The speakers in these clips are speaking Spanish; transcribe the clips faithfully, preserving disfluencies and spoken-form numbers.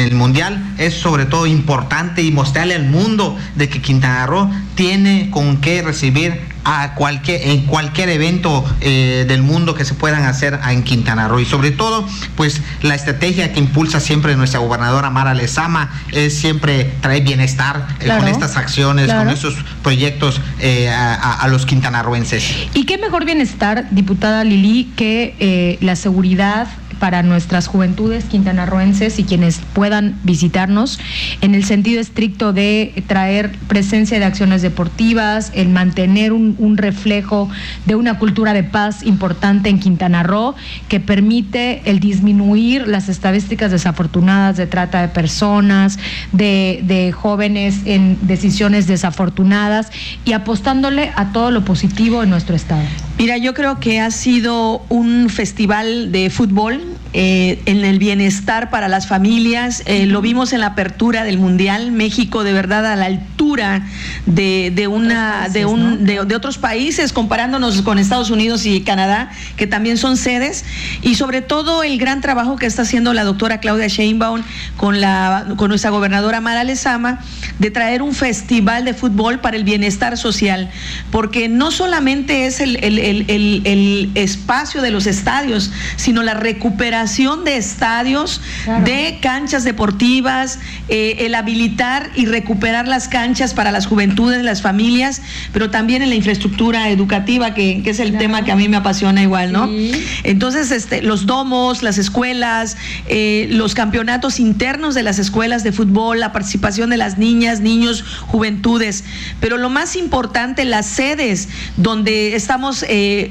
el mundial es sobre todo importante y mostrarle al mundo de que Quintana Roo tiene con qué recibir a cualquier, en cualquier evento eh, del mundo que se puedan hacer en Quintana Roo. Y sobre todo, pues la estrategia que impulsa siempre nuestra gobernadora Mara Lezama es siempre traer bienestar eh, claro, con estas acciones, claro. con esos proyectos eh, a, a los quintanarroenses. ¿Y qué mejor bienestar, diputada Lili, que eh, la seguridad para nuestras juventudes quintanarroenses y quienes puedan visitarnos, en el sentido estricto de traer presencia de acciones deportivas, el mantener un, un reflejo de una cultura de paz importante en Quintana Roo, que permite el disminuir las estadísticas desafortunadas de trata de personas, de, de jóvenes en decisiones desafortunadas, y apostándole a todo lo positivo en nuestro estado? Mira, yo creo que ha sido un festival de fútbol eh, en el bienestar para las familias. Eh, lo vimos en la apertura del Mundial. México de verdad a la altura de, de una países, de un ¿no? de, de otros países, comparándonos con Estados Unidos y Canadá, que también son sedes, y sobre todo el gran trabajo que está haciendo la doctora Claudia Sheinbaum con la con nuestra gobernadora Mara Lezama, de traer un festival de fútbol para el bienestar social, porque no solamente es el, el El, el, el espacio de los estadios, sino la recuperación de estadios, claro. de canchas deportivas, eh, el habilitar y recuperar las canchas para las juventudes, las familias, pero también en la infraestructura educativa, que, que es el claro. tema que a mí me apasiona igual, ¿no? Sí. Entonces, este, los domos, las escuelas, eh, los campeonatos internos de las escuelas de fútbol, la participación de las niñas, niños, juventudes, pero lo más importante, las sedes donde estamos Eh,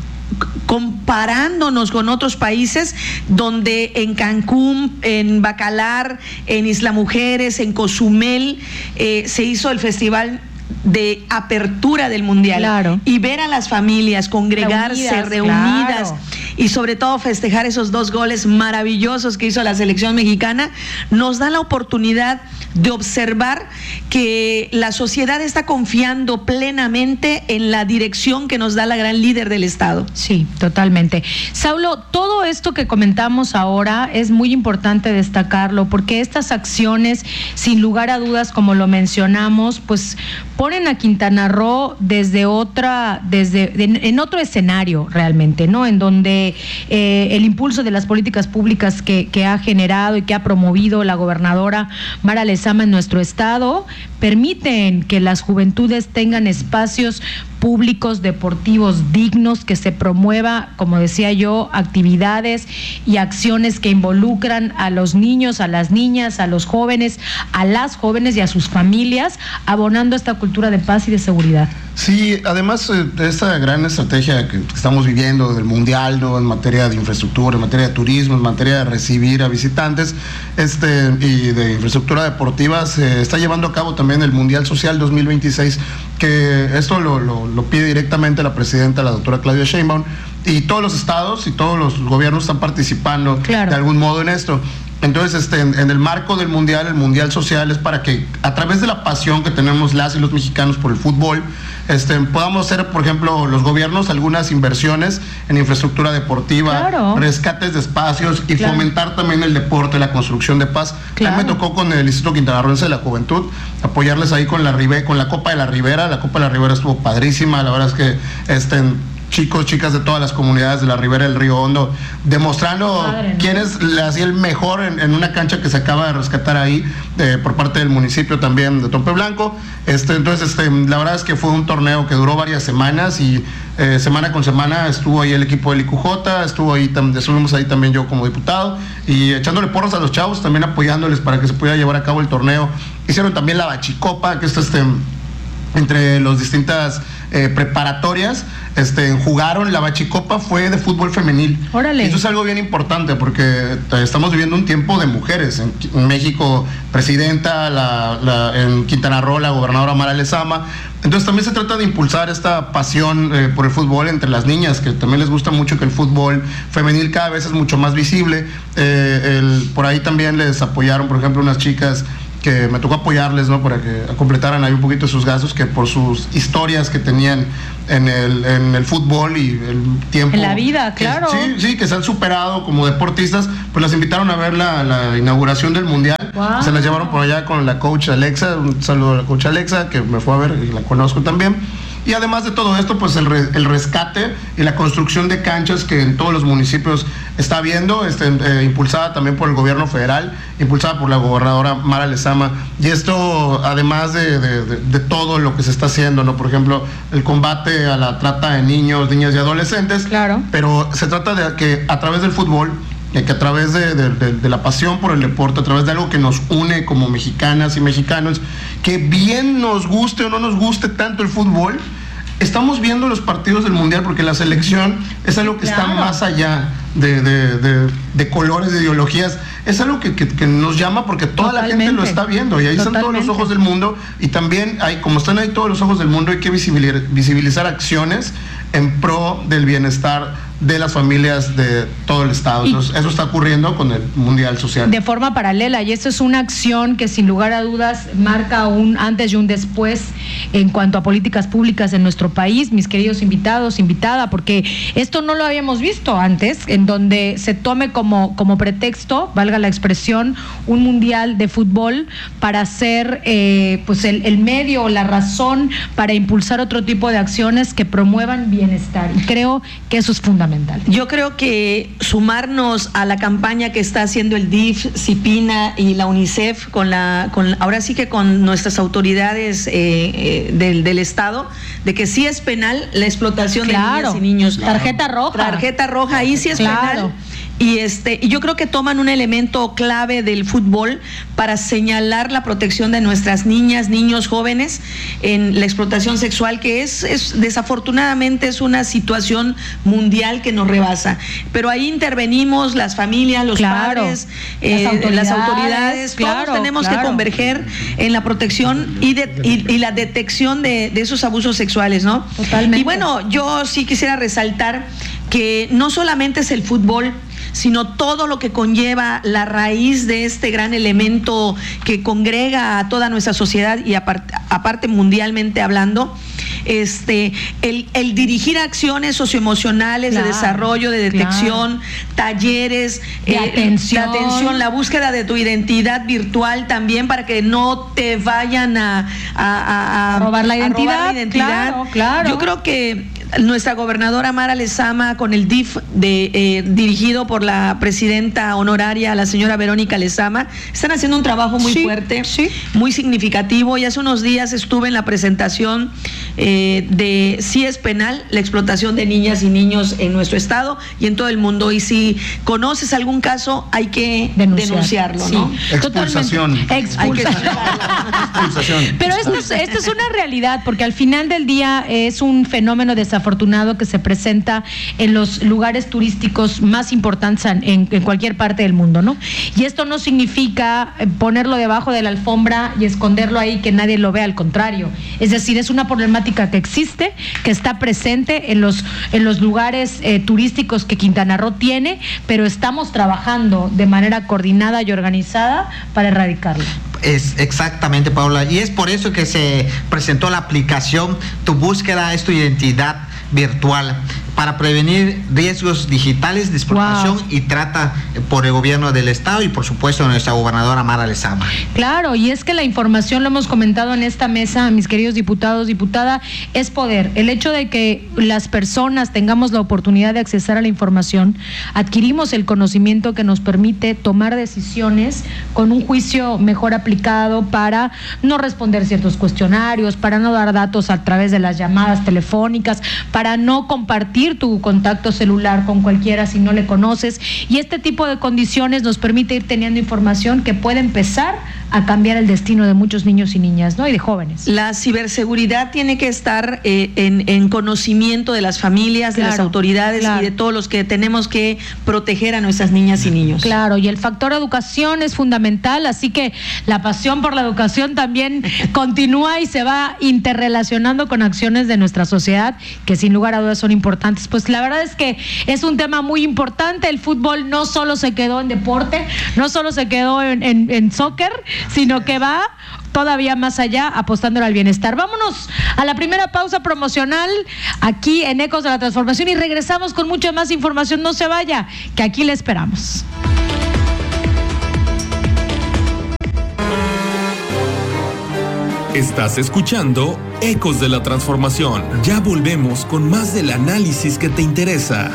comparándonos con otros países, donde en Cancún, en Bacalar, en Isla Mujeres, en Cozumel, eh, se hizo el festival de apertura del Mundial, claro. y ver a las familias congregarse, reunidas, reunidas claro. y sobre todo festejar esos dos goles maravillosos que hizo la selección mexicana, nos da la oportunidad de observar que la sociedad está confiando plenamente en la dirección que nos da la gran líder del Estado. Sí, totalmente. Saulo, todo esto que comentamos ahora es muy importante destacarlo, porque estas acciones, sin lugar a dudas, como lo mencionamos, pues ponen a Quintana Roo desde otra, desde en, en otro escenario realmente, ¿no? En donde eh, el impulso de las políticas públicas que, que ha generado y que ha promovido la gobernadora Mara Lezama en nuestro estado permiten que las juventudes tengan espacios públicos, deportivos dignos, que se promueva, como decía yo, actividades y acciones que involucran a los niños, a las niñas, a los jóvenes, a las jóvenes y a sus familias, abonando esta cultura de paz y de seguridad. Sí, además de esta gran estrategia que estamos viviendo del Mundial, ¿no?, en materia de infraestructura, en materia de turismo, en materia de recibir a visitantes, este y de infraestructura deportiva, se está llevando a cabo también el Mundial Social dos mil veintiséis, que esto lo, lo, lo pide directamente la presidenta, la doctora Claudia Sheinbaum, y todos los estados y todos los gobiernos están participando claro. de algún modo en esto. Entonces, este, en, en el marco del Mundial, el Mundial Social es para que a través de la pasión que tenemos las y los mexicanos por el fútbol, este, podamos hacer, por ejemplo, los gobiernos algunas inversiones en infraestructura deportiva, claro. rescates de espacios y claro. fomentar también el deporte, la construcción de paz. Claro. A mí me tocó con el Instituto Quintanarroense de la Juventud apoyarles ahí con la, con la Copa de la Ribera. La Copa de la Ribera estuvo padrísima, la verdad es que este, chicos, chicas de todas las comunidades de la Ribera del Río Hondo, demostrando Padre, ¿no? quién es así el mejor en, en una cancha que se acaba de rescatar ahí eh, por parte del municipio también de Tompe Blanco. Este, entonces, este, la verdad es que fue un torneo que duró varias semanas y eh, semana con semana estuvo ahí el equipo del I Q J, estuvo ahí, estuvimos ahí también yo como diputado y echándole porras a los chavos, también apoyándoles para que se pudiera llevar a cabo el torneo. Hicieron también la bachicopa, que esto este entre las distintas eh, preparatorias, este, jugaron la bachicopa, fue de fútbol femenil. Órale. Y eso es algo bien importante porque estamos viviendo un tiempo de mujeres. En, en México, presidenta, la, la, en Quintana Roo, la gobernadora Mara Lezama. Entonces también se trata de impulsar esta pasión eh, por el fútbol entre las niñas, que también les gusta mucho que el fútbol femenil cada vez es mucho más visible. Eh, el, por ahí también les apoyaron, por ejemplo, unas chicas que me tocó apoyarles, ¿no?, para que completaran ahí un poquito sus gastos, que por sus historias que tenían en el, en el fútbol y el tiempo en la vida, claro, que, sí, sí, que se han superado como deportistas, pues las invitaron a ver la, la inauguración del Mundial Wow. Se las llevaron por allá con la coach Alexa, un saludo a la coach Alexa, que me fue a ver y la conozco también. Y además de todo esto, pues el, re, el rescate y la construcción de canchas que en todos los municipios está habiendo, este, eh, impulsada también por el gobierno federal, impulsada por la gobernadora Mara Lezama. Y esto, además de, de, de, de todo lo que se está haciendo, ¿no? Por ejemplo, el combate a la trata de niños, niñas y adolescentes. Claro. Pero se trata de que a través del fútbol, que a través de, de, de, de la pasión por el deporte, a través de algo que nos une como mexicanas y mexicanos, que bien nos guste o no nos guste tanto el fútbol, estamos viendo los partidos del Mundial, porque la selección es algo que claro. está más allá de, de, de, de colores, de ideologías. Es algo que, que, que nos llama porque toda Totalmente. la gente lo está viendo y ahí Totalmente. están todos los ojos del mundo, y también hay, como están ahí todos los ojos del mundo, hay que visibilizar, visibilizar acciones en pro del bienestar de las familias de todo el estado. Entonces, eso está ocurriendo con el Mundial Social. De forma paralela, y esto es una acción que sin lugar a dudas marca un antes y un después en cuanto a políticas públicas en nuestro país, mis queridos invitados, invitada, porque esto no lo habíamos visto antes, en donde se tome como, como pretexto, valga la expresión, un Mundial de fútbol para hacer eh, pues el, el medio o la razón para impulsar otro tipo de acciones que promuevan bienestar. Y creo que eso es fundamental. Yo creo que sumarnos a la campaña que está haciendo el D I F, CIPINA y la UNICEF, con la, con, ahora sí que con nuestras autoridades eh, eh, del, del Estado, de que sí es penal la explotación claro, de niñas y niños. Claro. Tarjeta roja. Tarjeta roja, ahí sí es claro. penal. Y este, y yo creo que toman un elemento clave del fútbol para señalar la protección de nuestras niñas, niños, jóvenes en la explotación sexual, que es, es desafortunadamente es una situación mundial que nos rebasa. Pero ahí intervenimos las familias, los claro. padres, eh, las autoridades, las autoridades claro, todos tenemos claro. que converger en la protección y, de, y, y la detección de, de esos abusos sexuales, ¿no? Totalmente. Y bueno, yo sí quisiera resaltar que no solamente es el fútbol, sino todo lo que conlleva la raíz de este gran elemento que congrega a toda nuestra sociedad y aparte, aparte mundialmente hablando, este, el, el dirigir acciones socioemocionales claro, de desarrollo, de detección, claro. talleres, de, eh, atención. de atención, la búsqueda de tu identidad virtual también para que no te vayan a, a, a, a robar la identidad. A robar la identidad. Claro, claro. Yo creo que nuestra gobernadora Mara Lezama, con el D I F de, eh, dirigido por la presidenta honoraria, la señora Verónica Lezama, están haciendo un trabajo muy sí, fuerte, sí. muy significativo. Y hace unos días estuve en la presentación eh, de si es penal la explotación de niñas y niños en nuestro estado y en todo el mundo. Y si conoces algún caso, hay que Denunciar. denunciarlo, sí. ¿no? Expulsación. Expulsación. Expulsación. Pero esto es, esto es una realidad, porque al final del día es un fenómeno desafortunado que se presenta en los lugares turísticos más importantes en, en cualquier parte del mundo, ¿no? Y esto no significa ponerlo debajo de la alfombra y esconderlo ahí que nadie lo vea, al contrario. Es decir, es una problemática que existe, que está presente en los, en los lugares eh, turísticos que Quintana Roo tiene, pero estamos trabajando de manera coordinada y organizada para erradicarlo. Es exactamente, Paula, y es por eso que se presentó la aplicación Tu Búsqueda es tu Identidad Virtual, para prevenir riesgos digitales de explotación wow. y trata por el gobierno del estado y por supuesto nuestra gobernadora Mara Lezama. Claro, y es que la información, lo hemos comentado en esta mesa, mis queridos diputados, diputada, es poder. El hecho de que las personas tengamos la oportunidad de accesar a la información, adquirimos el conocimiento que nos permite tomar decisiones con un juicio mejor aplicado para no responder ciertos cuestionarios, para no dar datos a través de las llamadas telefónicas, para no compartir tu contacto celular con cualquiera si no le conoces, y este tipo de condiciones nos permite ir teniendo información que puede empezar a cambiar el destino de muchos niños y niñas, ¿no? Y de jóvenes. La ciberseguridad tiene que estar eh, en, en conocimiento de las familias, claro, de las autoridades claro. y de todos los que tenemos que proteger a nuestras niñas y niños. Claro, y el factor educación es fundamental, así que la pasión por la educación también continúa y se va interrelacionando con acciones de nuestra sociedad que sin lugar a dudas son importantes. Pues la verdad es que es un tema muy importante. El fútbol no solo se quedó en deporte, no solo se quedó en, en, en soccer, sino que va todavía más allá, apostándole al bienestar. Vámonos a la primera pausa promocional aquí en Ecos de la Transformación y regresamos con mucha más información. No se vaya, que aquí le esperamos. Estás escuchando Ecos de la Transformación. Ya volvemos con más del análisis que te interesa.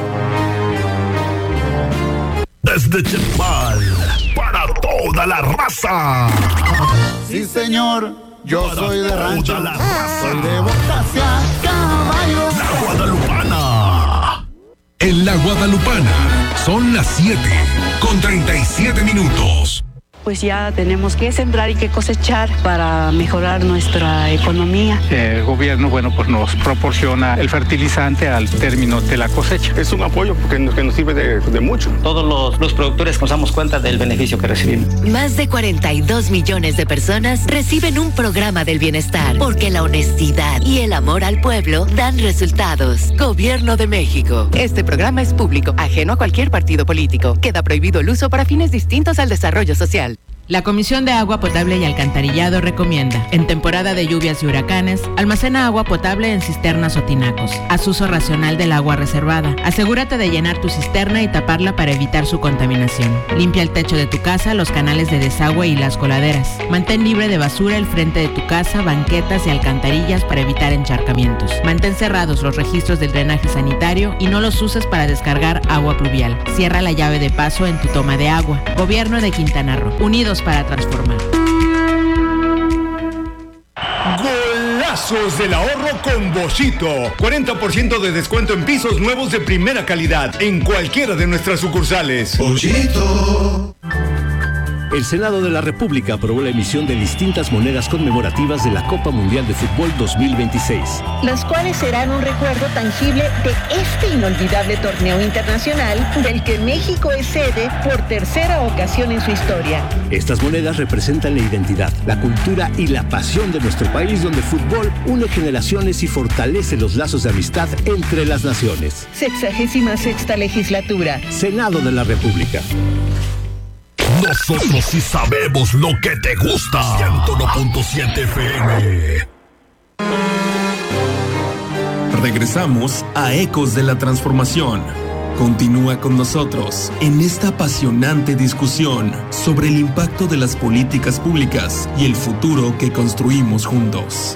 Desde Chetumal, para toda la raza. Sí, señor, yo para soy de rancho, toda la raza. soy de Bocacia, caballo. La Guadalupana. En la Guadalupana son las siete con treinta y siete minutos. Pues ya tenemos que sembrar y que cosechar para mejorar nuestra economía. El gobierno, bueno, pues nos proporciona el fertilizante al término de la cosecha. Es un apoyo que nos, que nos sirve de, de mucho. Todos los, los productores nos damos cuenta del beneficio que recibimos. Más de cuarenta y dos millones de personas reciben un programa del bienestar, porque la honestidad y el amor al pueblo dan resultados. Gobierno de México. Este programa es público, ajeno a cualquier partido político. Queda prohibido el uso para fines distintos al desarrollo social. La Comisión de Agua Potable y Alcantarillado recomienda, en temporada de lluvias y huracanes, almacena agua potable en cisternas o tinacos. Haz uso racional del agua reservada. Asegúrate de llenar tu cisterna y taparla para evitar su contaminación. Limpia el techo de tu casa, los canales de desagüe y las coladeras. Mantén libre de basura el frente de tu casa, banquetas y alcantarillas para evitar encharcamientos. Mantén cerrados los registros del drenaje sanitario y no los uses para descargar agua pluvial. Cierra la llave de paso en tu toma de agua. Gobierno de Quintana Roo. Unidos para transformar. Golazos del ahorro con Boschito. cuarenta por ciento de descuento en pisos nuevos de primera calidad en cualquiera de nuestras sucursales. Boschito. El Senado de la República aprobó la emisión de distintas monedas conmemorativas de la Copa Mundial de Fútbol dos mil veintiséis. Las cuales serán un recuerdo tangible de este inolvidable torneo internacional del que México es sede por tercera ocasión en su historia. Estas monedas representan la identidad, la cultura y la pasión de nuestro país, donde el fútbol une generaciones y fortalece los lazos de amistad entre las naciones. Sexagésima sexta legislatura. Senado de la República. Nosotros sí sabemos lo que te gusta. ciento uno punto siete F M. Regresamos a Ecos de la Transformación. Continúa con nosotros en esta apasionante discusión sobre el impacto de las políticas públicas y el futuro que construimos juntos.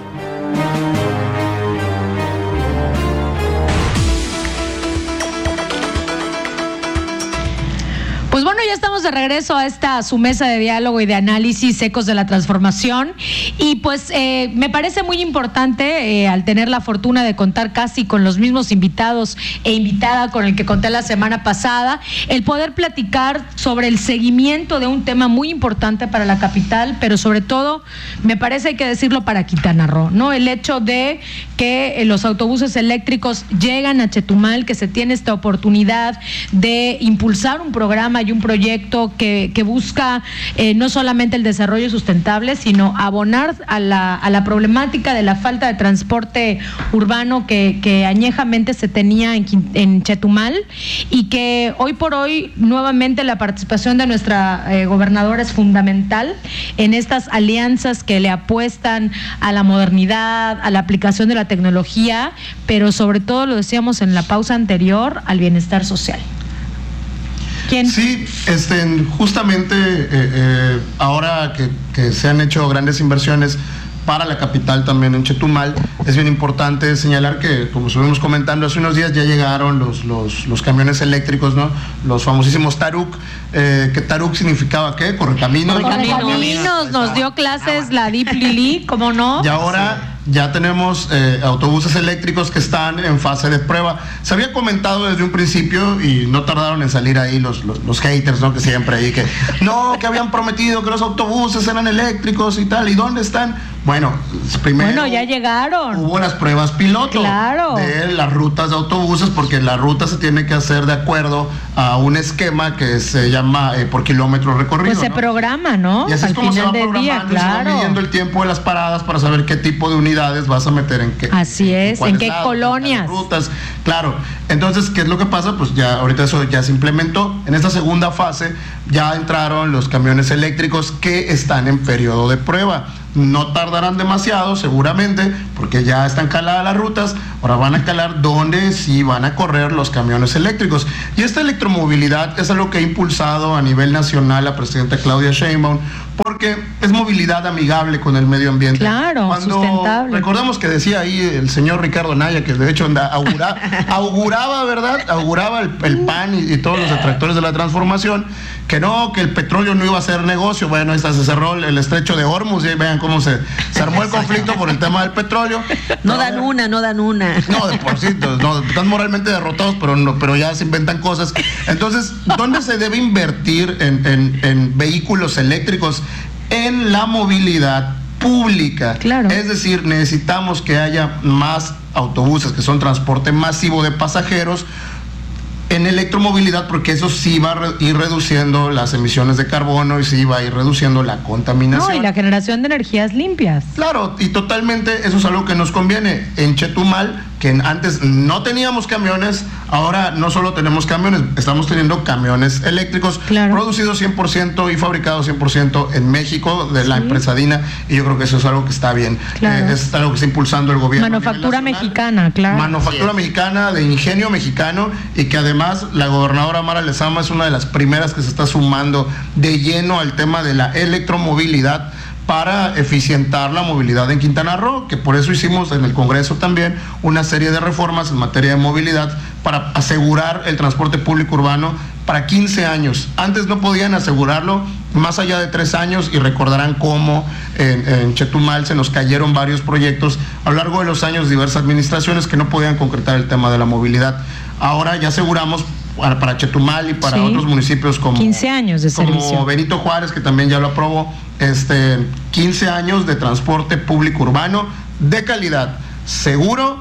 Pues bueno, ya estamos de regreso a esta su mesa de diálogo y de análisis, Ecos de la Transformación, y pues eh, me parece muy importante eh, al tener la fortuna de contar casi con los mismos invitados e invitada con el que conté la semana pasada, el poder platicar sobre el seguimiento de un tema muy importante para la capital, pero sobre todo me parece hay que decirlo para Quintana Roo, ¿no? El hecho de que eh, los autobuses eléctricos llegan a Chetumal, que se tiene esta oportunidad de impulsar un programa y un proyecto que, que busca eh, no solamente el desarrollo sustentable, sino abonar a la, a la problemática de la falta de transporte urbano que, que añejamente se tenía en, en Chetumal, y que hoy por hoy nuevamente la participación de nuestra eh, gobernadora es fundamental en estas alianzas que le apuestan a la modernidad, a la aplicación de la tecnología, pero sobre todo, lo decíamos en la pausa anterior, al bienestar social. ¿Quién? Sí, este, justamente eh, eh, ahora que, que se han hecho grandes inversiones para la capital también en Chetumal, es bien importante señalar que, como estuvimos comentando hace unos días, ya llegaron los, los, los camiones eléctricos, ¿no? Los famosísimos Taruk, eh, que Taruk significaba ¿qué? Correcaminos. Correcaminos, nos dio clases la Deep Lili, ¿cómo no? Y ahora ya tenemos eh, autobuses eléctricos que están en fase de prueba. Se había comentado desde un principio y no tardaron en salir ahí los, los, los haters, ¿no? Que siempre ahí, que no, que habían prometido que los autobuses eran eléctricos y tal. ¿Y dónde están? Bueno, primero bueno, ya llegaron. Hubo las pruebas piloto claro. de las rutas de autobuses, porque la ruta se tiene que hacer de acuerdo a un esquema que se llama eh, por kilómetro recorrido. Pues se ¿no? programa, ¿no? Y así Al es como se va programando, día, claro. Se va midiendo el tiempo de las paradas para saber qué tipo de unidades vas a meter en qué. Así es, en, en qué lados, colonias. En rutas, claro. Entonces, ¿qué es lo que pasa? Pues ya ahorita eso ya se implementó. En esta segunda fase ya entraron los camiones eléctricos que están en periodo de prueba. No tardarán demasiado, seguramente, porque ya están caladas las rutas. Ahora van a calar donde sí van a correr los camiones eléctricos. Y esta electromovilidad es algo que ha impulsado a nivel nacional la presidenta Claudia Sheinbaum, porque porque es movilidad amigable con el medio ambiente. Claro, Cuando sustentable. Recordamos que decía ahí el señor Ricardo Naya, que de hecho anda, augura, auguraba, ¿verdad? Auguraba el, el P A N y, y todos los detractores de la transformación, que no, que el petróleo no iba a ser negocio. Bueno, ahí está, se cerró el, el estrecho de Hormuz y ahí vean cómo se, se armó el conflicto por el tema del petróleo. No dan una, no dan una. No, de por sí, no, están moralmente derrotados, pero, no, pero ya se inventan cosas. Entonces, ¿dónde se debe invertir en, en, en vehículos eléctricos? En la movilidad pública. Claro. Es decir, necesitamos que haya más autobuses, que son transporte masivo de pasajeros, en electromovilidad, porque eso sí va a ir reduciendo las emisiones de carbono y sí va a ir reduciendo la contaminación. No, y la generación de energías limpias. Claro, y totalmente eso es algo que nos conviene. En Chetumal, que antes no teníamos camiones, ahora no solo tenemos camiones, estamos teniendo camiones eléctricos, claro, producidos cien por ciento y fabricados cien por ciento en México, de la sí. empresa Dina, y yo creo que eso es algo que está bien. Claro. Eh, es algo que está impulsando el gobierno. Manufactura mexicana, claro. Manufactura sí. mexicana, de ingenio mexicano, y que además la gobernadora Mara Lezama es una de las primeras que se está sumando de lleno al tema de la electromovilidad para eficientar la movilidad en Quintana Roo, que por eso hicimos en el Congreso también una serie de reformas en materia de movilidad para asegurar el transporte público urbano para quince años. Antes no podían asegurarlo más allá de tres años, y recordarán cómo en, en Chetumal se nos cayeron varios proyectos a lo largo de los años, diversas administraciones que no podían concretar el tema de la movilidad. Ahora ya aseguramos para, para Chetumal y para sí. otros municipios como quince años de como servicio. Benito Juárez, que también ya lo aprobó, este, quince años de transporte público urbano de calidad, seguro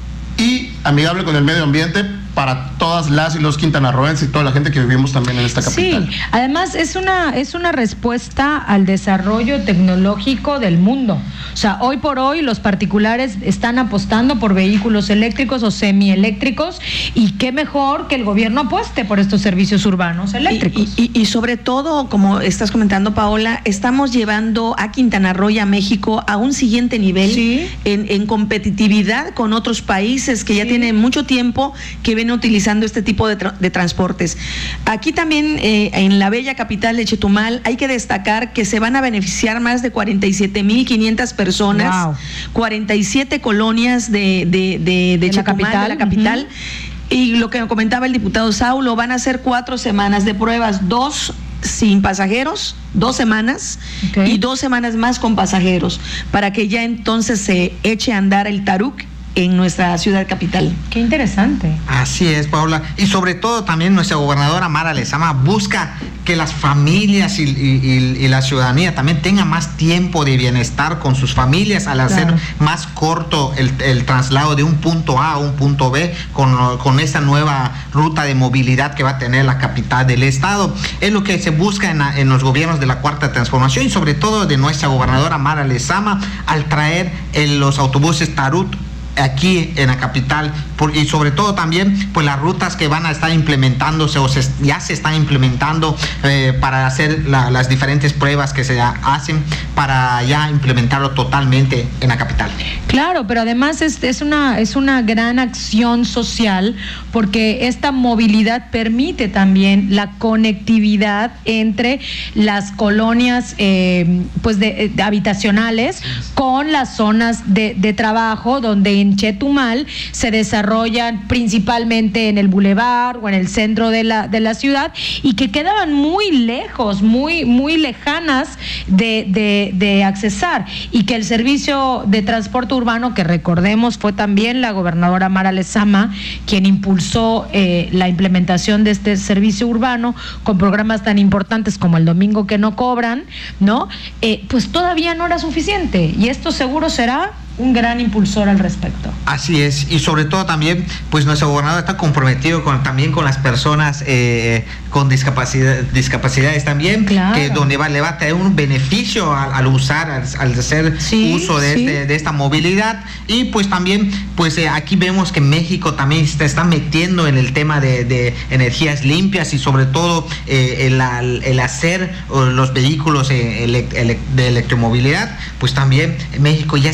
y amigable con el medio ambiente para todas las y los quintanarroenses y toda la gente que vivimos también en esta capital. Sí, además es una, es una respuesta al desarrollo tecnológico del mundo. O sea, hoy por hoy los particulares están apostando por vehículos eléctricos o semieléctricos, y qué mejor que el gobierno apueste por estos servicios urbanos eléctricos. Y, y, y sobre todo, como estás comentando, Paola, estamos llevando a Quintana Roo y a México a un siguiente nivel sí. en, en competitividad con otros países que ya sí. tienen mucho tiempo que ven utilizando este tipo de, tra de transportes. Aquí también eh, en la bella capital de Chetumal hay que destacar que se van a beneficiar más de cuarenta y siete mil quinientas personas, wow. cuarenta y siete colonias de, de, de, de Chetumal, la capital, de la capital. Uh-huh. Y lo que comentaba el diputado Saulo, van a ser cuatro semanas de pruebas, dos sin pasajeros, dos semanas okay. y dos semanas más con pasajeros, para que ya entonces se eche a andar el Taruc en nuestra ciudad capital. Qué interesante. Así es, Paula. Y sobre todo también nuestra gobernadora Mara Lezama busca que las familias y, y, y la ciudadanía también tengan más tiempo de bienestar con sus familias al hacer claro. más corto el, el traslado de un punto A a un punto B con, con esta nueva ruta de movilidad que va a tener la capital del estado. Es lo que se busca en, en los gobiernos de la Cuarta Transformación y sobre todo de nuestra gobernadora Mara Lezama al traer en los autobuses Tarut aquí en la capital, por, y sobre todo también pues las rutas que van a estar implementándose o se, ya se están implementando eh, para hacer la, las diferentes pruebas que se hacen para ya implementarlo totalmente en la capital. Claro, pero además es, es, una, es una gran acción social, porque esta movilidad permite también la conectividad entre las colonias eh, pues de, de habitacionales con las zonas de, de trabajo, donde en Chetumal se desarrollan principalmente en el bulevar o en el centro de la, de la ciudad, y que quedaban muy lejos, muy, muy lejanas de, de, de accesar, y que el servicio de transporte urbano, que recordemos fue también la gobernadora Mara Lezama quien impulsó eh, la implementación de este servicio urbano con programas tan importantes como el Domingo que no cobran, ¿no? Eh, pues todavía no era suficiente, y esto seguro será un gran impulsor al respecto. Así es, y sobre todo también, pues nuestro gobernador está comprometido con, también con las personas eh, con discapacidad, discapacidades también, claro. que donde va, le va a tener un beneficio al, al usar, al, al hacer sí, uso de, sí. este, de esta movilidad. Y pues también, pues eh, aquí vemos que México también se está metiendo en el tema de, de energías limpias, y sobre todo eh, el, el hacer los vehículos eh, ele, ele, de electromovilidad, pues también México ya está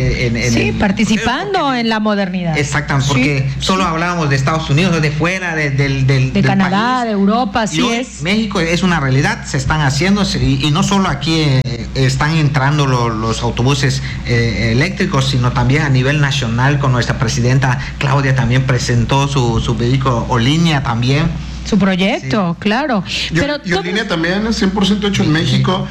eh, en, en sí, el, participando porque, en la modernidad. Exactamente, porque sí, solo sí. hablábamos de Estados Unidos, de fuera, de, del, del, de del Canadá, país. de Europa, así es. México es una realidad, se están haciendo, y, y no solo aquí eh, están entrando lo, los autobuses eh, eléctricos, sino también a nivel nacional, con nuestra presidenta Claudia también presentó su, su vehículo o línea también. Su proyecto, sí. claro. Y, Pero y en línea también es cien por ciento hecho en México,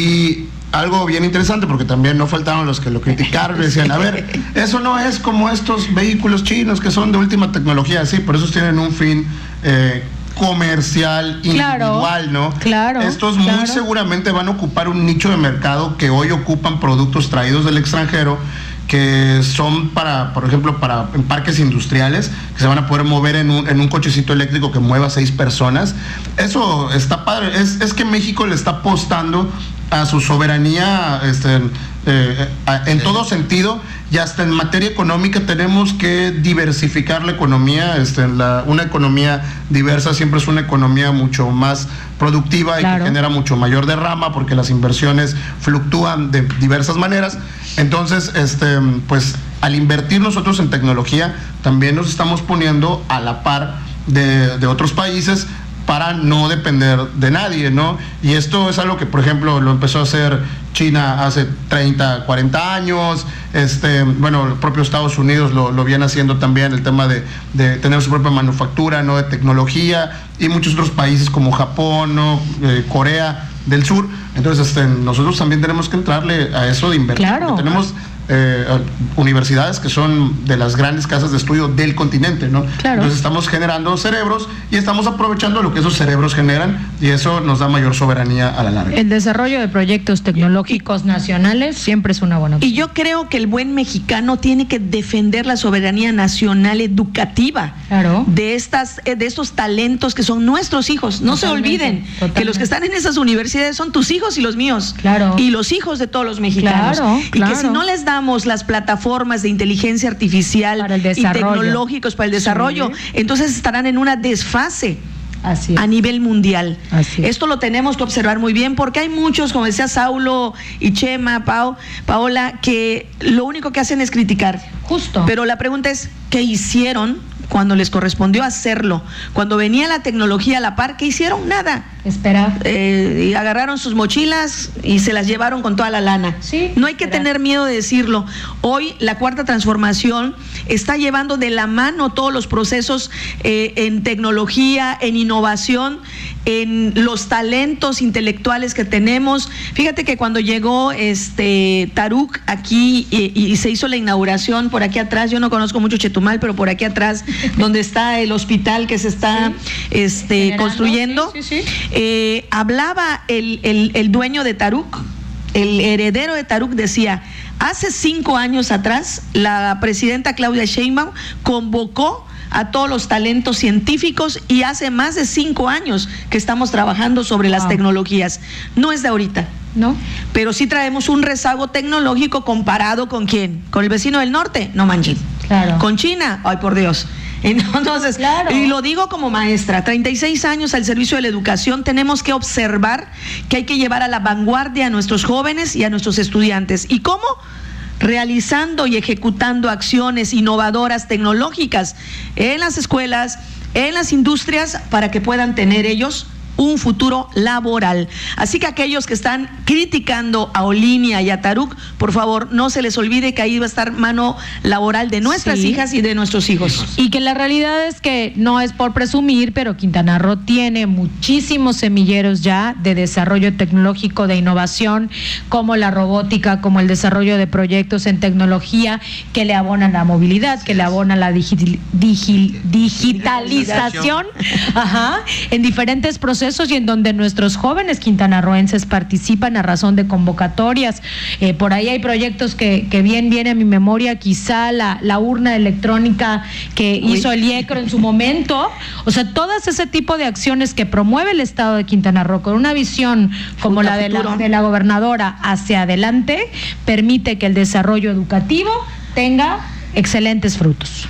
y algo bien interesante, porque también no faltaron los que lo criticaron y decían, a ver, eso no es como estos vehículos chinos que son de última tecnología, sí, por eso tienen un fin eh, comercial, individual, claro, ¿no? Claro. Estos claro. muy seguramente van a ocupar un nicho de mercado que hoy ocupan productos traídos del extranjero, que son para, por ejemplo, para en parques industriales, que se van a poder mover en un, en un cochecito eléctrico que mueva seis personas. Eso está padre. Es, es que México le está apostando a su soberanía este, eh, en todo sentido, y hasta en materia económica tenemos que diversificar la economía. Este, la, una economía diversa siempre es una economía mucho más productiva y claro. que genera mucho mayor derrama, porque las inversiones fluctúan de diversas maneras. Entonces, este, pues al invertir nosotros en tecnología, también nos estamos poniendo a la par de, de otros países, para no depender de nadie, ¿no? Y esto es algo que, por ejemplo, lo empezó a hacer China hace treinta, cuarenta años, este, bueno, el propio Estados Unidos lo, lo viene haciendo también, el tema de, de tener su propia manufactura, ¿no? De tecnología, y muchos otros países como Japón, ¿no? Eh, Corea del Sur. Entonces, este, nosotros también tenemos que entrarle a eso de inversión. Claro. Tenemos Eh, universidades que son de las grandes casas de estudio del continente, ¿no? Claro. Entonces estamos generando cerebros y estamos aprovechando lo que esos cerebros generan, y eso nos da mayor soberanía a la larga. El desarrollo de proyectos tecnológicos nacionales siempre es una buena opción. Y yo creo que el buen mexicano tiene que defender la soberanía nacional educativa, claro. de estas, de estos talentos que son nuestros hijos. No totalmente, se olviden totalmente. que los que están en esas universidades son tus hijos y los míos, claro. y los hijos de todos los mexicanos. Claro, y claro. que si no les damos las plataformas de inteligencia artificial para el y tecnológicos para el desarrollo, sí. entonces estarán en una desfase. Así es. A nivel mundial. Así es. Esto lo tenemos que observar muy bien, porque hay muchos, como decía Saulo y Chema, Pau, Paola, que lo único que hacen es criticar. Justo. Pero la pregunta es, ¿qué hicieron cuando les correspondió hacerlo? Cuando venía la tecnología a la par, ¿qué hicieron? Nada. Esperar. Eh, y agarraron sus mochilas y se las llevaron con toda la lana. Sí, no hay que esperar. tener miedo de decirlo. Hoy la cuarta transformación está llevando de la mano todos los procesos eh, en tecnología, en innovación, en los talentos intelectuales que tenemos. Fíjate que cuando llegó este Taruk aquí y, y se hizo la inauguración por aquí atrás, yo no conozco mucho Chetumal, pero por aquí atrás, donde está el hospital que se está sí. este, Generando, construyendo, sí, sí, sí. Eh, hablaba el, el, el dueño de Taruk, el heredero de Taruk, decía, hace cinco años atrás, la presidenta Claudia Sheinbaum convocó a todos los talentos científicos, y hace más de cinco años que estamos trabajando sobre las wow. tecnologías. No es de ahorita. ¿No? Pero sí traemos un rezago tecnológico comparado con quién, con el vecino del norte, no manches. Claro. Con China, ay por Dios. Entonces, claro. y lo digo como maestra, treinta y seis años al servicio de la educación, tenemos que observar que hay que llevar a la vanguardia a nuestros jóvenes y a nuestros estudiantes. ¿Y cómo? Realizando y ejecutando acciones innovadoras tecnológicas en las escuelas, en las industrias, para que puedan tener ellos un futuro laboral. Así que aquellos que están criticando a Olinia y a Taruk, por favor, no se les olvide que ahí va a estar mano laboral de nuestras sí. hijas y de nuestros hijos. Y que la realidad es que no es por presumir, pero Quintana Roo tiene muchísimos semilleros ya de desarrollo tecnológico, de innovación, como la robótica, como el desarrollo de proyectos en tecnología que le abonan la movilidad, que le abonan la digi- digi- digitalización, ajá, en diferentes procesos, y en donde nuestros jóvenes quintanarroenses participan a razón de convocatorias. Eh, por ahí hay proyectos que, que bien viene a mi memoria, quizá la, la urna electrónica que Uy. hizo el IECRO en su momento. O sea, todas ese tipo de acciones que promueve el Estado de Quintana Roo con una visión como Futa la de, la de la gobernadora hacia adelante, permite que el desarrollo educativo tenga excelentes frutos.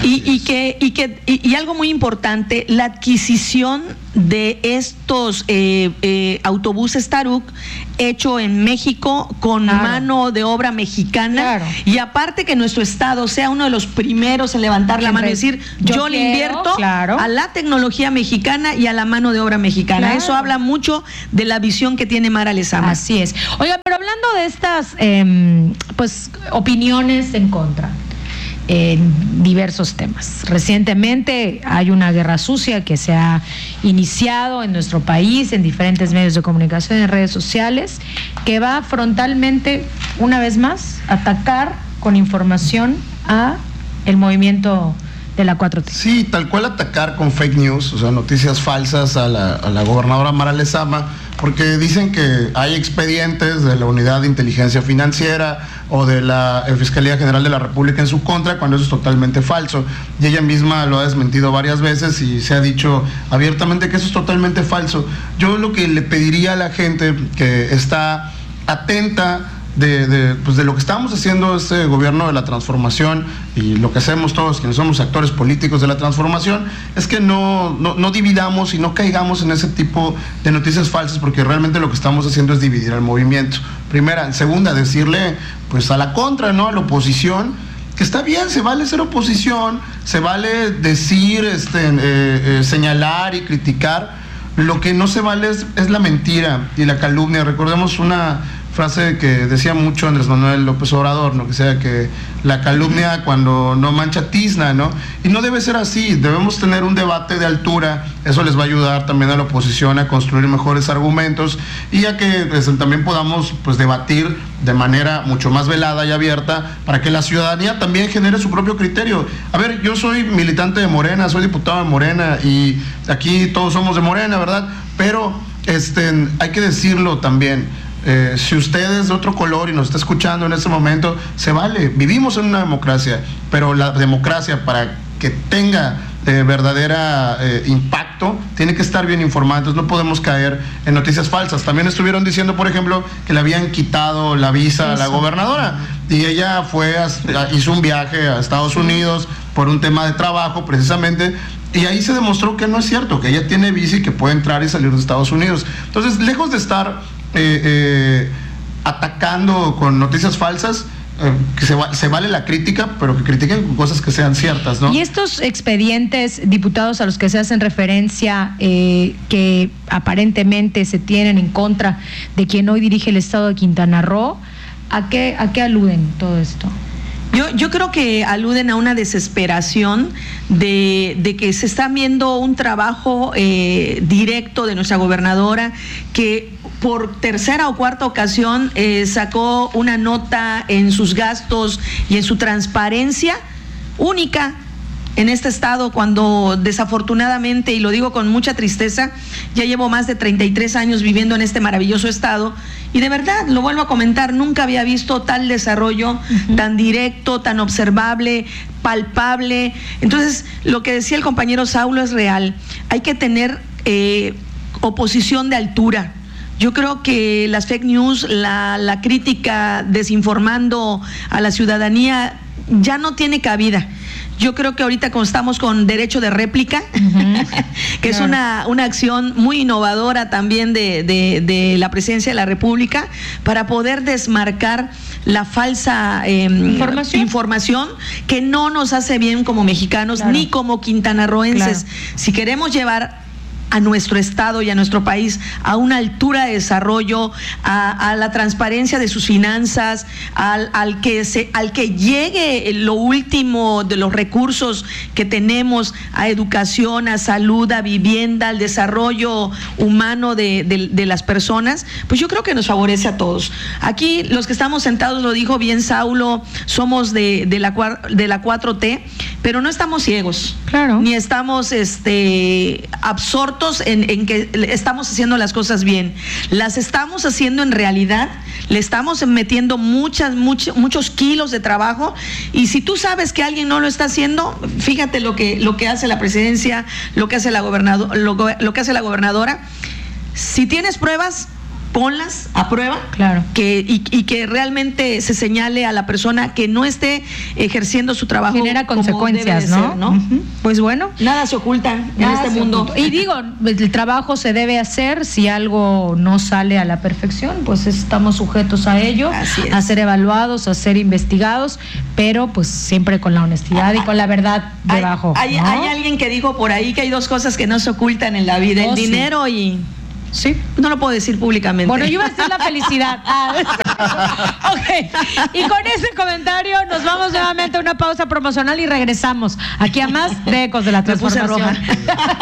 Y, y que, y, que y, y algo muy importante, la adquisición de estos eh, eh, autobuses Taruk hecho en México con claro. mano de obra mexicana claro. y aparte que nuestro estado sea uno de los primeros en levantar la mano y decir yo, yo le invierto claro. a la tecnología mexicana y a la mano de obra mexicana. Claro. Eso habla mucho de la visión que tiene Mara Lezama. Así es. Oiga, pero hablando de estas eh, pues opiniones en contra en diversos temas. Recientemente hay una guerra sucia que se ha iniciado en nuestro país, en diferentes medios de comunicación, en redes sociales, que va frontalmente, una vez más, a atacar con información a el movimiento de la cuatro T. Sí, tal cual atacar con fake news, o sea, noticias falsas a la, a la gobernadora Mara Lezama, porque dicen que hay expedientes de la Unidad de Inteligencia Financiera o de la Fiscalía General de la República en su contra, cuando eso es totalmente falso. Y ella misma lo ha desmentido varias veces y se ha dicho abiertamente que eso es totalmente falso. Yo lo que le pediría a la gente que está atenta De, de, pues de lo que estamos haciendo este gobierno de la transformación y lo que hacemos todos quienes somos actores políticos de la transformación es que no, no, no dividamos y no caigamos en ese tipo de noticias falsas, porque realmente lo que estamos haciendo es dividir al movimiento. Primera. Segunda, decirle pues a la contra, ¿no? A la oposición, que está bien, se vale ser oposición, se vale decir, este, eh, eh, señalar y criticar. Lo que no se vale es, es la mentira y la calumnia. Recordemos una frase que decía mucho Andrés Manuel López Obrador, ¿no? Que sea que la calumnia cuando no mancha tizna, ¿no? Y no debe ser así, debemos tener un debate de altura, eso les va a ayudar también a la oposición a construir mejores argumentos y a que pues, también podamos pues debatir de manera mucho más velada y abierta para que la ciudadanía también genere su propio criterio. A ver, yo soy militante de Morena, soy diputado de Morena y aquí todos somos de Morena, ¿verdad? Pero este, hay que decirlo también. Eh, si usted es de otro color y nos está escuchando en este momento, se vale, vivimos en una democracia, pero la democracia para que tenga eh, verdadera eh, impacto tiene que estar bien informada, entonces no podemos caer en noticias falsas. También estuvieron diciendo, por ejemplo, que le habían quitado la visa Eso. a la gobernadora y ella fue a, hizo un viaje a Estados Unidos por un tema de trabajo precisamente. Y ahí se demostró que no es cierto, que ella tiene visa y que puede entrar y salir de Estados Unidos. Entonces, lejos de estar eh, eh, atacando con noticias falsas, eh, que se, va, se vale la crítica, pero que critiquen con cosas que sean ciertas, ¿no? Y estos expedientes, diputados, a los que se hacen referencia, eh, que aparentemente se tienen en contra de quien hoy dirige el estado de Quintana Roo, ¿a qué, a qué aluden todo esto? Yo, yo creo que aluden a una desesperación de, de que se está viendo un trabajo eh, directo de nuestra gobernadora, que por tercera o cuarta ocasión eh, sacó una nota en sus gastos y en su transparencia única en este estado, cuando desafortunadamente, y lo digo con mucha tristeza, ya llevo más de treinta y tres años viviendo en este maravilloso estado y de verdad, lo vuelvo a comentar, nunca había visto tal desarrollo uh-huh. tan directo, tan observable, palpable. Entonces, lo que decía el compañero Saulo es real, hay que tener eh, oposición de altura. Yo creo que las fake news, la, la crítica desinformando a la ciudadanía ya no tiene cabida. Yo creo que ahorita como estamos con derecho de réplica, uh-huh. que es una, una acción muy innovadora también de, de, de la presidencia de la República para poder desmarcar la falsa eh, ¿Información? información que no nos hace bien como mexicanos, claro. ni como quintanarroenses. Claro. Si queremos llevar a nuestro estado y a nuestro país a una altura de desarrollo, a, a la transparencia de sus finanzas, al, al, que se, al que llegue lo último de los recursos que tenemos a educación, a salud, a vivienda, al desarrollo humano de, de, de las personas, pues yo creo que nos favorece a todos. Aquí los que estamos sentados, lo dijo bien Saulo, somos de, de, la, de la cuatro T, pero no estamos ciegos, claro. ni estamos este, absortos En, en que estamos haciendo las cosas bien, las estamos haciendo en realidad, le estamos metiendo muchas, much, muchos kilos de trabajo, y si tú sabes que alguien no lo está haciendo, fíjate lo que, lo que hace la presidencia, lo que hace la gobernadora, lo, lo que hace la gobernadora. Si tienes pruebas, ponlas a prueba, claro, que y, y que realmente se señale a la persona que no esté ejerciendo su trabajo. Genera consecuencias, como debe de ¿no? ser, ¿no? Uh-huh. Pues bueno, nada se oculta en nada este mundo. Oculta. Y digo, el trabajo se debe hacer. Si algo no sale a la perfección, pues estamos sujetos a ello, a ser evaluados, a ser investigados, pero pues siempre con la honestidad y con la verdad debajo. Hay, ¿no? hay alguien que dijo por ahí que hay dos cosas que no se ocultan en la vida: oh, el dinero sí. y... Sí. No lo puedo decir públicamente. Bueno, yo iba a decir la felicidad. Ah. Ok. Y con ese comentario nos vamos nuevamente a una pausa promocional y regresamos aquí a más de Ecos de la Transformación. Me puse roja.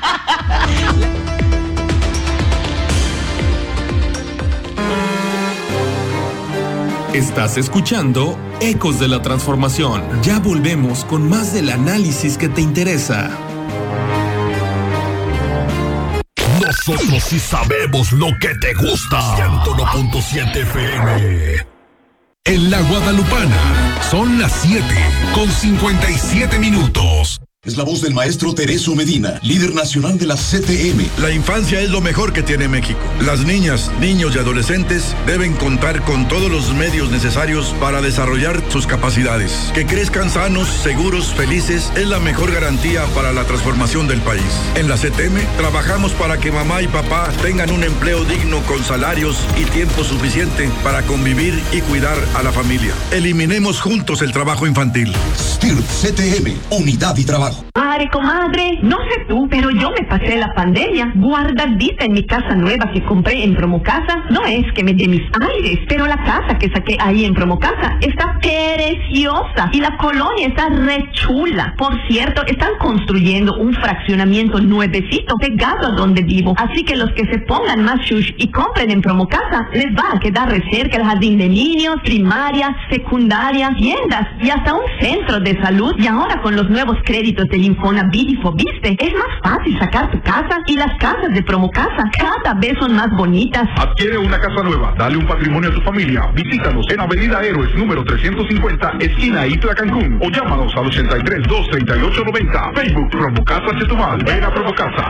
Estás escuchando Ecos de la Transformación. Ya volvemos con más del análisis que te interesa. Nosotros sí sabemos lo que te gusta. ciento uno punto siete F M. En la Guadalupana son las siete con cincuenta y siete minutos. Es la voz del maestro Tereso Medina, líder nacional de la C T M. La infancia es lo mejor que tiene México. Las niñas, niños y adolescentes deben contar con todos los medios necesarios para desarrollar sus capacidades. Que crezcan sanos, seguros, felices es la mejor garantía para la transformación del país. En la C T M trabajamos para que mamá y papá tengan un empleo digno con salarios y tiempo suficiente para convivir y cuidar a la familia. Eliminemos juntos el trabajo infantil. S T I R P C T M, unidad y trabajo. Madre, comadre, no sé tú, pero yo me pasé la pandemia guardadita en mi casa nueva que compré en Promocasa. No es que me dé mis aires, pero la casa que saqué ahí en Promocasa está preciosa y la colonia está re chula. Por cierto, están construyendo un fraccionamiento nuevecito pegado a donde vivo. Así que los que se pongan más shush y compren en Promocasa, les va a quedar re cerca el jardín de niños, primaria, secundaria, tiendas y hasta un centro de salud. Y ahora con los nuevos créditos del Infonavit y Fobiste, es más fácil sacar tu casa y las casas de Promocasa cada vez son más bonitas. Adquiere una casa nueva, dale un patrimonio a tu familia. Visítanos en Avenida Héroes número trescientos cincuenta, esquina Itla Cancún, o llámanos al ochenta y tres, dos treinta y ocho noventa. Facebook Promocasa Chetumal. Ven a Promocasa.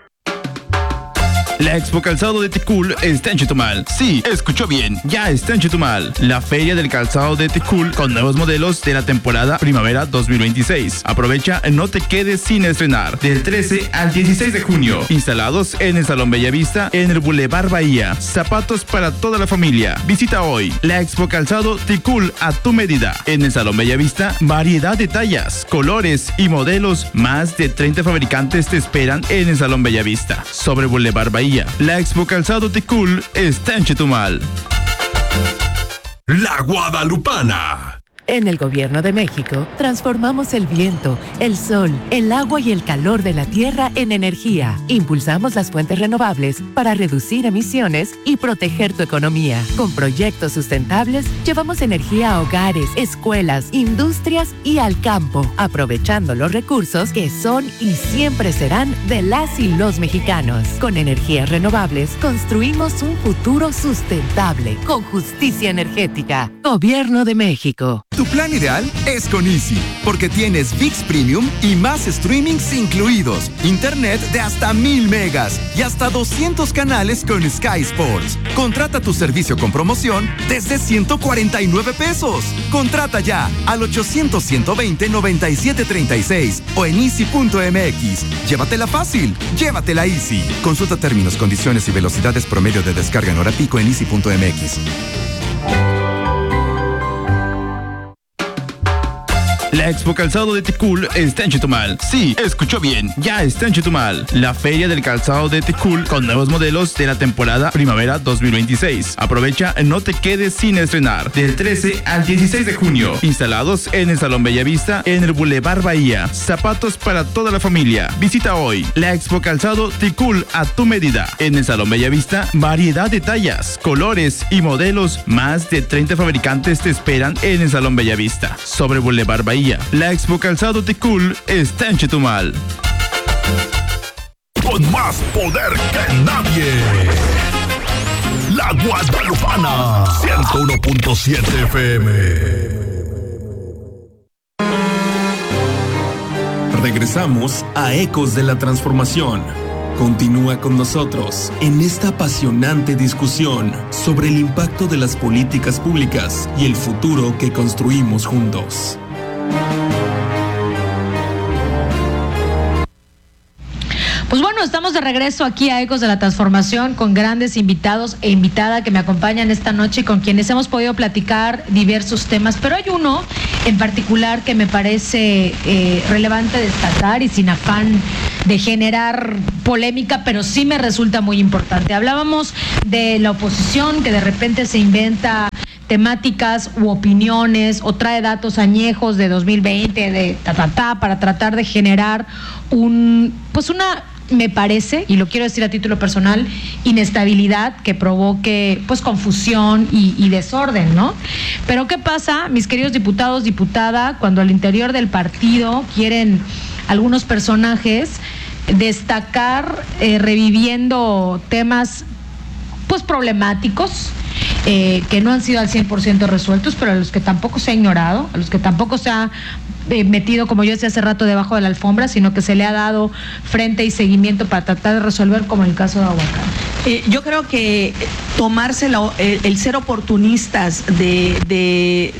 La Expo Calzado de Ticul está en Chetumal. Sí, escuchó bien, ya está en Chetumal. La Feria del Calzado de Ticul con nuevos modelos de la temporada Primavera dos mil veintiséis. Aprovecha, no te quedes sin estrenar. Del trece al dieciséis de junio. Instalados en el Salón Bellavista, en el Boulevard Bahía. Zapatos para toda la familia. Visita hoy la Expo Calzado Ticul a tu medida. En el Salón Bellavista, variedad de tallas, colores y modelos. Más de treinta fabricantes te esperan en el Salón Bellavista. Sobre Boulevard Bahía. La Expo Calzado Ticul está en Chetumal. La Guadalupana. En el Gobierno de México, transformamos el viento, el sol, el agua y el calor de la tierra en energía. Impulsamos las fuentes renovables para reducir emisiones y proteger tu economía. Con proyectos sustentables, llevamos energía a hogares, escuelas, industrias y al campo, aprovechando los recursos que son y siempre serán de las y los mexicanos. Con energías renovables, construimos un futuro sustentable, con justicia energética. Gobierno de México. Tu plan ideal es con Easy, porque tienes V I X Premium y más streamings incluidos, internet de hasta mil megas y hasta doscientos canales con Sky Sports. Contrata tu servicio con promoción desde ciento cuarenta y nueve pesos. Contrata ya al ochocientos, ciento veinte, noventa y siete treinta y seis o en easy punto m x. Llévatela fácil, llévatela Easy. Consulta términos, condiciones y velocidades promedio de descarga en hora pico en easy punto m x. La Expo Calzado de Ticul está en Chetumal. Sí, escuchó bien, ya está en Chetumal. La Feria del Calzado de Ticul con nuevos modelos de la temporada Primavera dos mil veintiséis. Aprovecha, no te quedes sin estrenar. Del trece al dieciséis de junio. Instalados en el Salón Bellavista, en el Boulevard Bahía. Zapatos para toda la familia. Visita hoy la Expo Calzado Ticul a tu medida. En el Salón Bellavista, variedad de tallas, colores y modelos. Más de treinta fabricantes te esperan en el Salón Bellavista. Sobre Boulevard Bahía. La Expo Calzado Ticul está en Chetumal. Con más poder que nadie. La Guadalupana. ciento uno punto siete F M. Regresamos a Ecos de la Transformación. Continúa con nosotros en esta apasionante discusión sobre el impacto de las políticas públicas y el futuro que construimos juntos. Pues bueno, estamos de regreso aquí a Ecos de la Transformación con grandes invitados e invitada que me acompañan esta noche y con quienes hemos podido platicar diversos temas, pero hay uno en particular que me parece eh, relevante destacar y sin afán de generar polémica, pero sí me resulta muy importante. Hablábamos de la oposición que de repente se inventa temáticas u opiniones o trae datos añejos de dos mil veinte, de ta, ta, ta, para tratar de generar un, pues una, me parece, y lo quiero decir a título personal, inestabilidad que provoque pues confusión y, y desorden, ¿no? Pero ¿qué pasa, mis queridos diputados, diputada, cuando al interior del partido quieren algunos personajes destacar eh, reviviendo temas pues problemáticos, eh, que no han sido al cien por ciento resueltos, pero a los que tampoco se ha ignorado, a los que tampoco se ha eh, metido, como yo decía hace rato, debajo de la alfombra, sino que se le ha dado frente y seguimiento para tratar de resolver, como el caso de Aguacán? Eh, yo creo que tomarse la, el, el ser oportunistas de, de,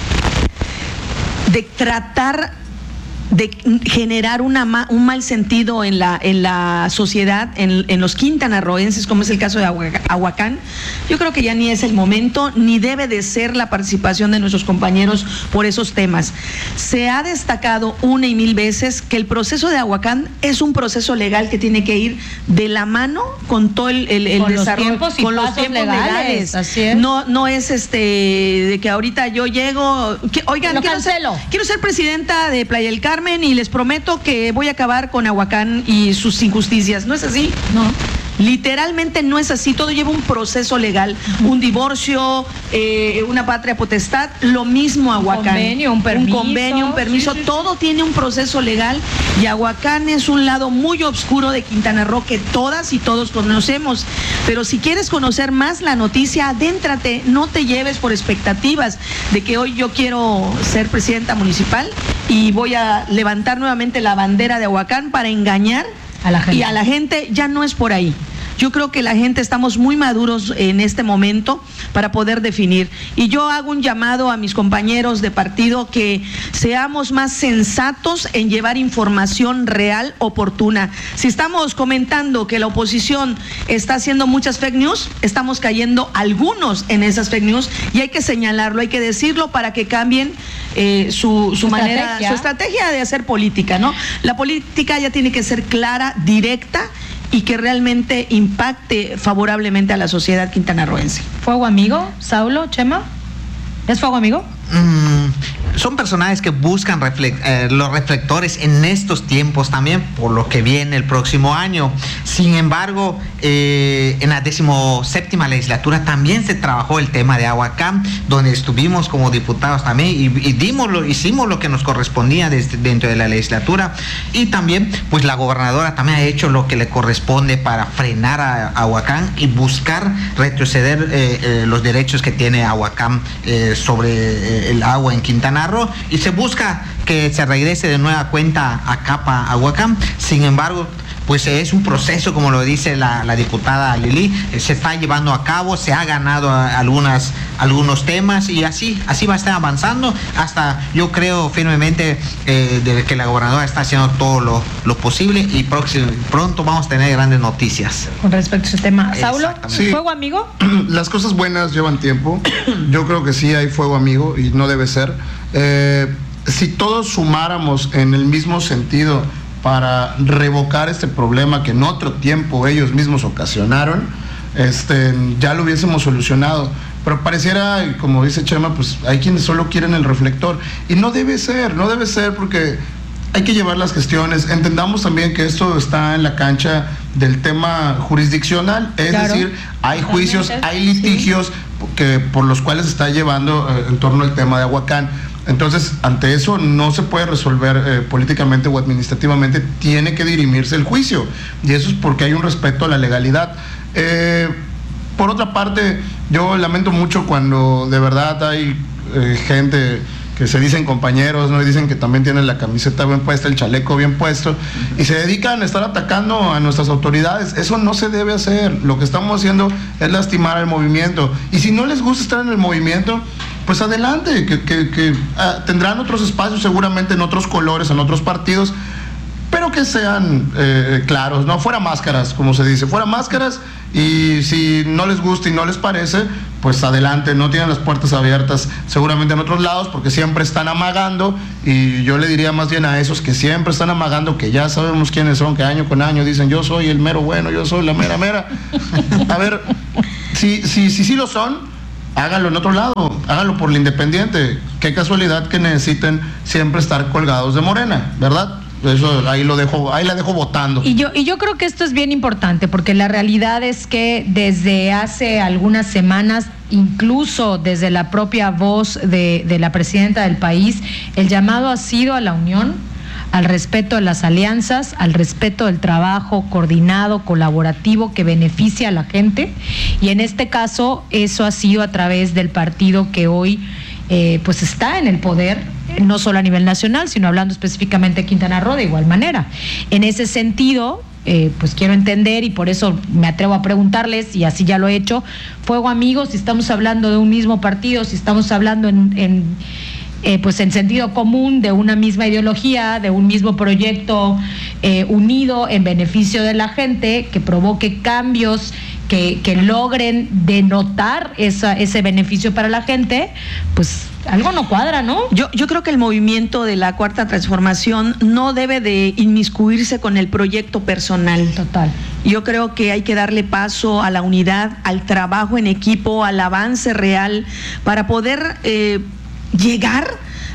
de tratar de generar una, un mal sentido en la, en la sociedad, en, en los quintanarroenses, como es el caso de Aguacán, yo creo que ya ni es el momento, ni debe de ser la participación de nuestros compañeros por esos temas. Se ha destacado una y mil veces que el proceso de Aguacán es un proceso legal que tiene que ir de la mano con todo el, el, el con desarrollo, los tiempos y con los pasos tiempos legales. legales. Así es. No, no es este de que ahorita yo llego, que, oigan, Lo quiero ser, cancelo. quiero ser presidenta de Playa del Carmen y les prometo que voy a acabar con Aguacán y sus injusticias. ¿No es así? No. Literalmente no es así, todo lleva un proceso legal, uh-huh. un divorcio, eh, una patria potestad, lo mismo Aguacán. Un convenio, un permiso. Un convenio, un permiso, sí, sí, todo sí. tiene un proceso legal y Aguacán es un lado muy oscuro de Quintana Roo que todas y todos conocemos. Pero si quieres conocer más la noticia, adéntrate, no te lleves por expectativas de que hoy yo quiero ser presidenta municipal y voy a levantar nuevamente la bandera de Aguacán para engañar a la gente. Y a la gente. Ya no es por ahí. Yo creo que la gente estamos muy maduros en este momento para poder definir. Y yo hago un llamado a mis compañeros de partido que seamos más sensatos en llevar información real, oportuna. Si estamos comentando que la oposición está haciendo muchas fake news, estamos cayendo algunos en esas fake news y hay que señalarlo, hay que decirlo para que cambien eh, su, su manera, estrategia. su estrategia de hacer política, ¿no? La política ya tiene que ser clara, directa y que realmente impacte favorablemente a la sociedad quintanarroense. ¿Fuego amigo, Saulo, Chema? ¿Es fuego amigo? Mm, son personajes que buscan reflect, eh, los reflectores en estos tiempos también por lo que viene el próximo año. Sin embargo, eh, en la decimoséptima legislatura también se trabajó el tema de Aguacán, donde estuvimos como diputados también y, y dimos lo, hicimos lo que nos correspondía desde, dentro de la legislatura, y también pues la gobernadora también ha hecho lo que le corresponde para frenar a, a Aguacán y buscar retroceder eh, eh, los derechos que tiene Aguacán eh, sobre eh, el agua en Quintana Roo, y se busca que se regrese de nueva cuenta a Capa Aguacán. Sin embargo, pues es un proceso, como lo dice la, la diputada Lili, eh, se está llevando a cabo, se ha ganado a, algunas, algunos temas y así, así va a estar avanzando hasta, yo creo firmemente eh, de que la gobernadora está haciendo todo lo, lo posible y próximo, pronto vamos a tener grandes noticias. Con respecto a ese tema. Saulo, Sí. ¿fuego amigo? Las cosas buenas llevan tiempo. Yo creo que sí hay fuego amigo y no debe ser. Eh, si todos sumáramos en el mismo sentido para revocar este problema que en otro tiempo ellos mismos ocasionaron, este, ya lo hubiésemos solucionado. Pero pareciera, como dice Chema, pues hay quienes solo quieren el reflector. Y no debe ser, no debe ser porque hay que llevar las gestiones. Entendamos también que esto está en la cancha del tema jurisdiccional, es Claro. decir, hay Totalmente, juicios, hay litigios sí. que, por los cuales se está llevando eh, en torno al tema de Aguacán. Entonces, ante eso no se puede resolver eh, políticamente o administrativamente, tiene que dirimirse el juicio, y eso es porque hay un respeto a la legalidad. Eh, por otra parte, yo lamento mucho cuando de verdad hay eh, gente que se dicen compañeros, ¿no? Y dicen que también tienen la camiseta bien puesta, el chaleco bien puesto, y se dedican a estar atacando a nuestras autoridades. Eso no se debe hacer. Lo que estamos haciendo es lastimar al movimiento. Y si no les gusta estar en el movimiento, pues adelante, que, que, que ah, tendrán otros espacios seguramente en otros colores, en otros partidos, pero que sean eh, claros, ¿no? Fuera máscaras, como se dice, fuera máscaras, y si no les gusta y no les parece, pues adelante, no tienen las puertas abiertas seguramente en otros lados, porque siempre están amagando, y yo le diría más bien a esos que siempre están amagando, que ya sabemos quiénes son, que año con año dicen yo soy el mero bueno, yo soy la mera mera. A ver, si sí si, si, si lo son, háganlo en otro lado, háganlo por la independiente. Qué casualidad que necesiten siempre estar colgados de Morena, ¿verdad? Eso ahí lo dejo, ahí la dejo votando. Y yo, y yo creo que esto es bien importante, porque la realidad es que desde hace algunas semanas, incluso desde la propia voz de, de la presidenta del país, el llamado ha sido a la unión, al respeto de las alianzas, al respeto del trabajo coordinado, colaborativo que beneficia a la gente, y en este caso eso ha sido a través del partido que hoy eh, pues está en el poder, no solo a nivel nacional, sino hablando específicamente de Quintana Roo de igual manera. En ese sentido, eh, pues quiero entender, y por eso me atrevo a preguntarles, y así ya lo he hecho, fuego amigos, si estamos hablando de un mismo partido, si estamos hablando en, en eh, pues en sentido común, de una misma ideología, de un mismo proyecto eh, unido en beneficio de la gente, que provoque cambios que, que logren denotar esa, ese beneficio para la gente, pues algo no cuadra, ¿no? Yo, yo creo que el movimiento de la Cuarta Transformación no debe de inmiscuirse con el proyecto personal. Total. Yo creo que hay que darle paso a la unidad, al trabajo en equipo, al avance real, para poder eh, llegar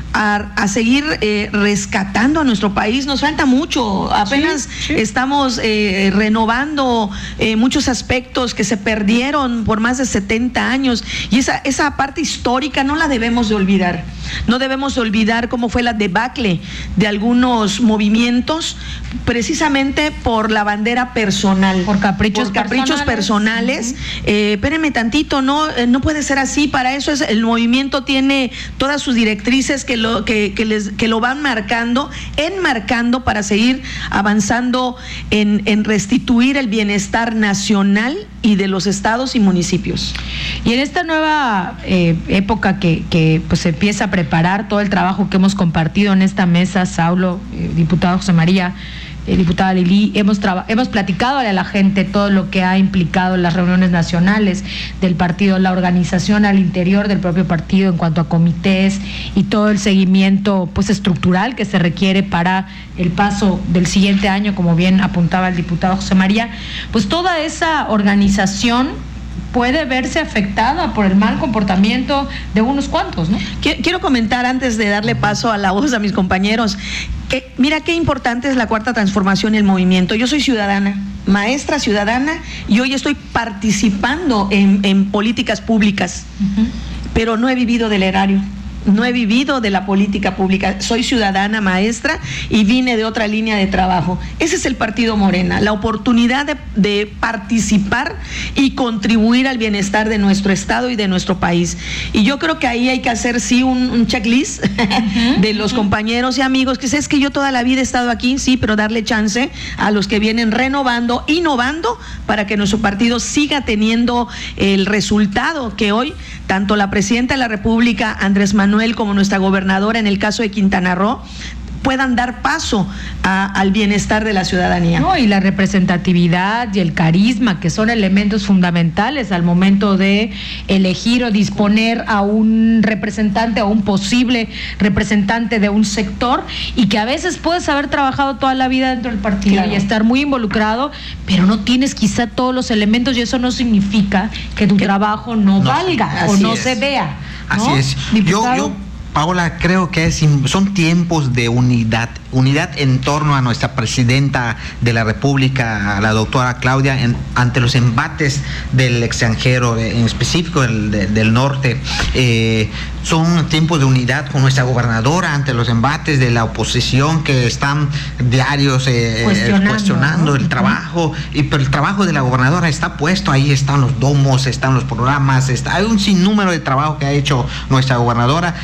A, a seguir eh, rescatando a nuestro país. Nos falta mucho, apenas sí, sí. estamos eh, renovando eh, muchos aspectos que se perdieron por más de setenta años, y esa, esa parte histórica no la debemos de olvidar. No debemos de olvidar cómo fue la debacle de algunos movimientos, precisamente por la bandera personal, por caprichos, por caprichos personales. personales. Uh-huh. eh, espérenme tantito, no, eh, no puede ser así. Para eso es el movimiento, tiene todas sus directrices que lo, que, que les, que lo van marcando, enmarcando, para seguir avanzando en, en restituir el bienestar nacional y de los estados y municipios. Y en esta nueva eh, época que, que pues se empieza a preparar todo el trabajo que hemos compartido en esta mesa, Saulo, eh, diputado José María, eh, diputada Lili, hemos, traba, hemos platicado a la gente todo lo que ha implicado las reuniones nacionales del partido, la organización al interior del propio partido en cuanto a comités y todo el seguimiento pues estructural que se requiere para el paso del siguiente año, como bien apuntaba el diputado José María. Pues toda esa organización puede verse afectada por el mal comportamiento de unos cuantos, ¿no? Quiero comentar, antes de darle paso a la voz a mis compañeros, que mira qué importante es la Cuarta Transformación y el movimiento. Yo soy ciudadana, maestra ciudadana, y hoy estoy participando en, en políticas públicas, uh-huh. pero no he vivido del erario. No he vivido de la política pública, soy ciudadana, maestra, y vine de otra línea de trabajo. Ese es el Partido Morena, la oportunidad de, de participar y contribuir al bienestar de nuestro estado y de nuestro país. Y yo creo que ahí hay que hacer sí un, un checklist uh-huh, de los uh-huh. compañeros y amigos, que es que yo toda la vida he estado aquí, sí, pero darle chance a los que vienen renovando, innovando, para que nuestro partido siga teniendo el resultado que hoy tanto la presidenta de la República, Andrés Manuel, como nuestra gobernadora en el caso de Quintana Roo, puedan dar paso a, al bienestar de la ciudadanía. No, y la representatividad y el carisma, que son elementos fundamentales al momento de elegir o disponer a un representante o un posible representante de un sector, y que a veces puedes haber trabajado toda la vida dentro del partido, claro, y estar muy involucrado, pero no tienes quizá todos los elementos, y eso no significa que tu que, trabajo no, no valga o no es. se vea, ¿no? Así es. Yo, yo Paola, creo que es, son tiempos de unidad, unidad en torno a nuestra presidenta de la República, a la doctora Claudia, en, ante los embates del extranjero, en específico del, de, del norte. Eh, son tiempos de unidad con nuestra gobernadora ante los embates de la oposición, que están diarios eh, cuestionando, cuestionando ¿no? el trabajo, y pero el trabajo de la gobernadora está puesto, ahí están los domos, están los programas, está, hay un sinnúmero de trabajo que ha hecho nuestra gobernadora, y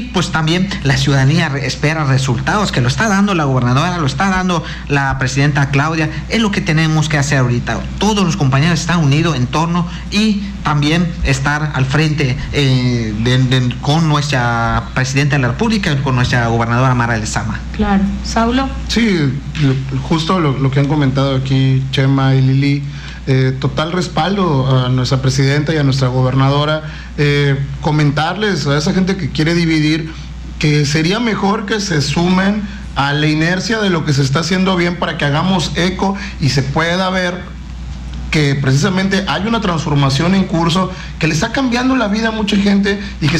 pues también la ciudadanía espera resultados, que lo está dando la gobernadora, lo está dando la presidenta Claudia. Es lo que tenemos que hacer ahorita. Todos los compañeros están unidos en torno y también estar al frente eh, de, de, con nuestra presidenta de la República, con nuestra gobernadora Mara Lezama. Claro. Saulo. Sí, justo lo, lo que han comentado aquí Chema y Lili. Eh, total respaldo a nuestra presidenta y a nuestra gobernadora. Eh, comentarles a esa gente que quiere dividir que sería mejor que se sumen a la inercia de lo que se está haciendo bien para que hagamos eco y se pueda ver que precisamente hay una transformación en curso que le está cambiando la vida a mucha gente y que